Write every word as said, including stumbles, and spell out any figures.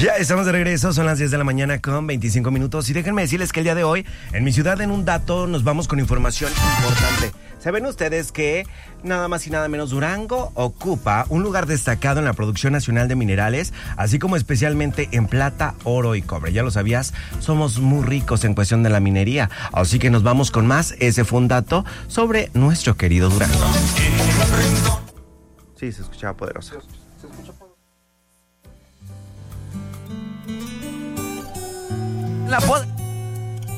Ya estamos de regreso, son las diez de la mañana con veinticinco minutos y déjenme decirles que el día de hoy en mi ciudad en un dato nos vamos con información importante. ¿Saben ustedes que nada más y nada menos Durango ocupa un lugar destacado en la producción nacional de minerales, así como especialmente en plata, oro y cobre? ¿Ya lo sabías? Somos muy ricos en cuestión de la minería, así que nos vamos con más. Ese fue un dato sobre nuestro querido Durango. Sí, se escuchaba poderoso. Se escucha poderoso. La pod-